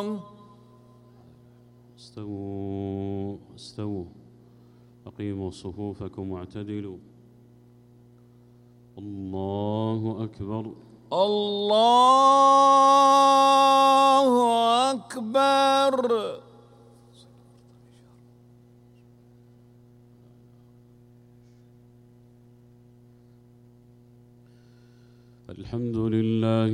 استووا استووا أقيموا صفوفكم واعتدلوا. الله أكبر. الله أكبر. الحمد لله